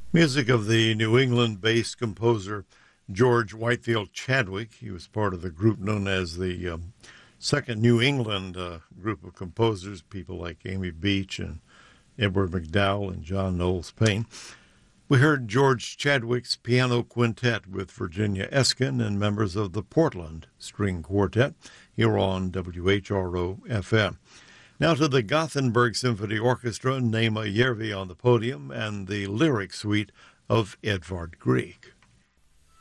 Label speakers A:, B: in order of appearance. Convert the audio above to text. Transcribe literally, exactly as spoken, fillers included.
A: Music of the New England-based composer George Whitefield Chadwick. He was part of the group known as the um, Second New England uh, group of composers, people like Amy Beach and Edward McDowell and John Knowles Paine. We heard George Chadwick's piano quintet with Virginia Eskin and members of the Portland String Quartet here on W H R O F M. Now to the Gothenburg Symphony Orchestra, Nema Järvi on the podium, and the lyric suite of Edvard Grieg.